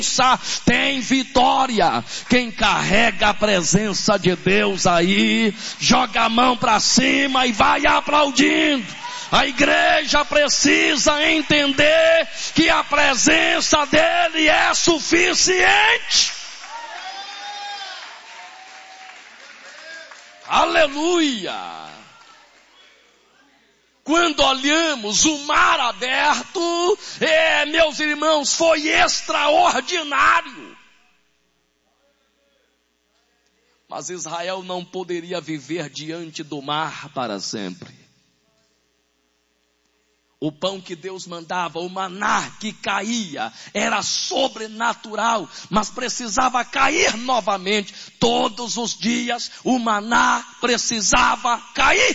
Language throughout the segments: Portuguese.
tem vitória. Quem carrega a presença de Deus aí, joga a mão para cima e vai aplaudindo. A igreja precisa entender que a presença dele é suficiente. Aleluia! Quando olhamos o mar aberto, meus irmãos, foi extraordinário. Mas Israel não poderia viver diante do mar para sempre. O pão que Deus mandava, o maná que caía, era sobrenatural, mas precisava cair novamente. Todos os dias o maná precisava cair.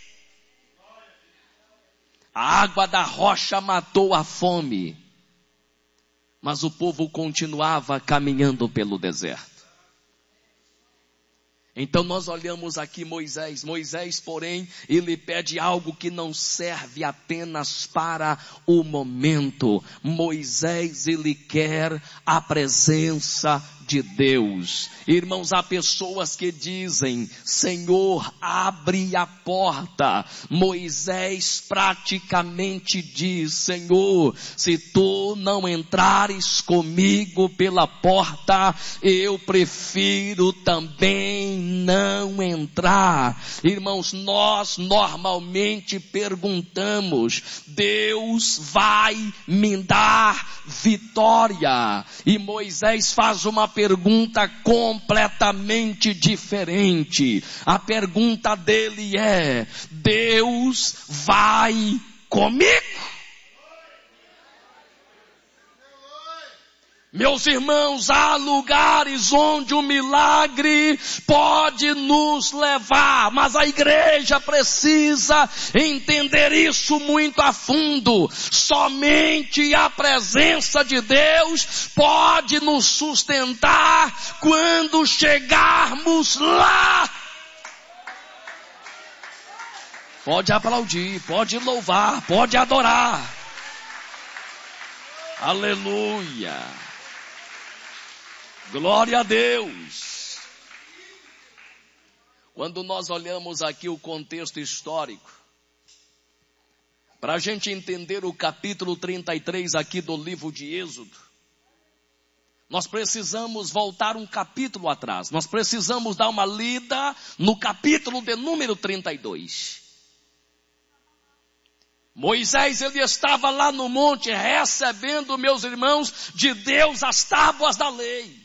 A água da rocha matou a fome, mas o povo continuava caminhando pelo deserto. Então nós olhamos aqui Moisés, porém, ele pede algo que não serve apenas para o momento. Moisés, ele quer a presença de Deus. Irmãos, há pessoas que dizem: Senhor, abre a porta. Moisés praticamente diz: Senhor, se tu não entrares comigo pela porta, eu prefiro também não entrar. Irmãos, nós normalmente perguntamos: Deus vai me dar vitória? E Moisés faz uma pergunta completamente diferente. A pergunta dele é: Deus vai comigo? Meus irmãos, há lugares onde o milagre pode nos levar, mas a igreja precisa entender isso muito a fundo. Somente a presença de Deus pode nos sustentar quando chegarmos lá. Pode aplaudir, pode louvar, pode adorar. Aleluia. Glória a Deus. Quando nós olhamos aqui o contexto histórico, para a gente entender o capítulo 33 aqui do livro de Êxodo, nós precisamos voltar um capítulo atrás. Nós precisamos dar uma lida no capítulo de número 32. Moisés, ele estava lá no monte recebendo, meus irmãos, de Deus as tábuas da lei.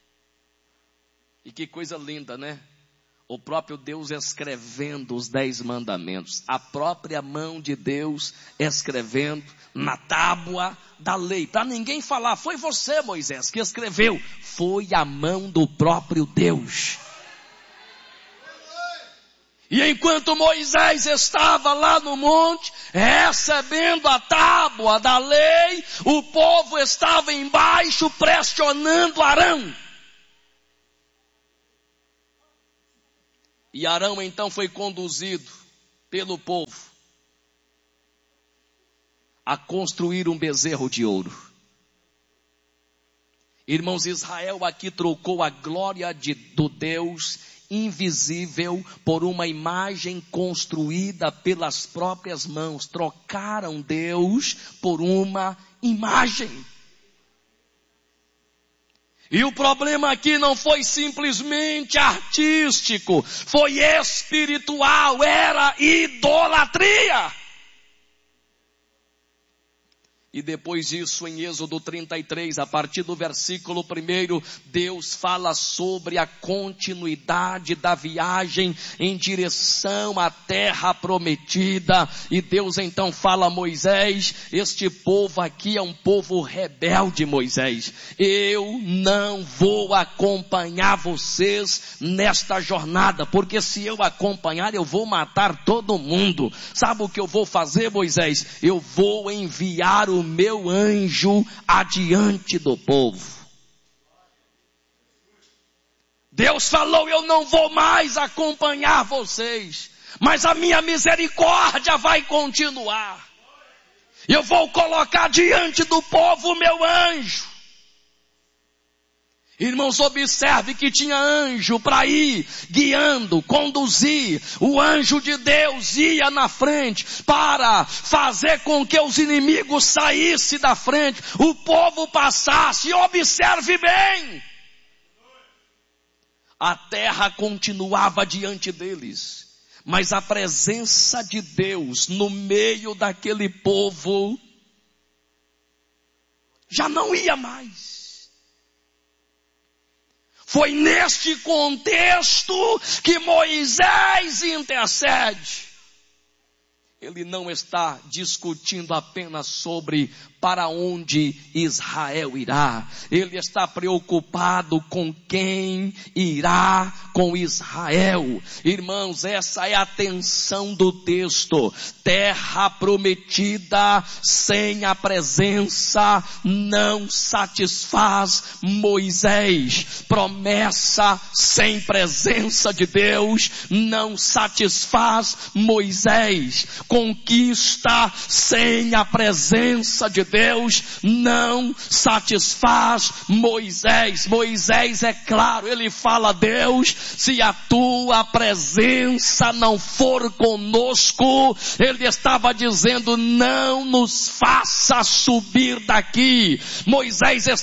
E que coisa linda, né? O próprio Deus escrevendo os 10 mandamentos. A própria mão de Deus escrevendo na tábua da lei. Para ninguém falar: foi você, Moisés, que escreveu. Foi a mão do próprio Deus. E enquanto Moisés estava lá no monte, recebendo a tábua da lei, o povo estava embaixo pressionando Arão. E Arão então foi conduzido pelo povo a construir um bezerro de ouro. Irmãos, Israel aqui trocou a glória do Deus invisível por uma imagem construída pelas próprias mãos. Trocaram Deus por uma imagem. E o problema aqui não foi simplesmente artístico, foi espiritual, era idolatria. E depois disso, em Êxodo 33, a partir do versículo 1, Deus fala sobre a continuidade da viagem em direção à terra prometida. E Deus então fala a Moisés: este povo aqui é um povo rebelde, Moisés. Eu não vou acompanhar vocês nesta jornada, porque se eu acompanhar, eu vou matar todo mundo. Sabe o que eu vou fazer, Moisés? Eu vou enviar o meu anjo adiante do povo. Deus falou: eu não vou mais acompanhar vocês, mas a minha misericórdia vai continuar. Eu vou colocar diante do povo o meu anjo. Irmãos, observe que tinha anjo para ir guiando, conduzir. O anjo de Deus ia na frente para fazer com que os inimigos saíssem da frente, o povo passasse. E observe bem, a terra continuava diante deles, mas a presença de Deus no meio daquele povo já não ia mais. Foi neste contexto que Moisés intercede. Ele não está discutindo apenas sobre para onde Israel irá. Ele está preocupado com quem irá com Israel. Irmãos, essa é a tensão do texto. Terra prometida sem a presença não satisfaz Moisés. Promessa sem presença de Deus não satisfaz Moisés. Conquista sem a presença de Deus não satisfaz Moisés. Moisés, é claro, ele fala: Deus, se a tua presença não for conosco, ele estava dizendo: não nos faça subir daqui. Moisés